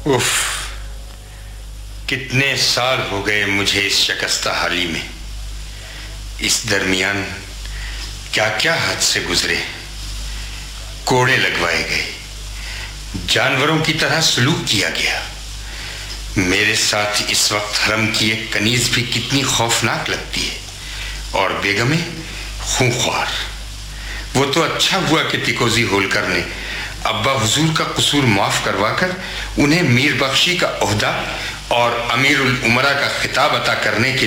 उफ, कितने साल हो गए मुझे इस शकस्ता हाली में। इस दरमियान क्या क्या हादसे गुजरे। कोड़े लगवाए गए, जानवरों की तरह सलूक किया गया। मेरे साथ इस वक्त हरम की एक कनीज भी कितनी खौफनाक लगती है, और बेगमें खूंखार। वो तो अच्छा हुआ कि तिकोजी होलकर ने अब्बा हुजूर का कसूर माफ करवाकर उन्हें मीर बख्शी का ओहदा और अमीरुल उमरा का खिताब अता करने के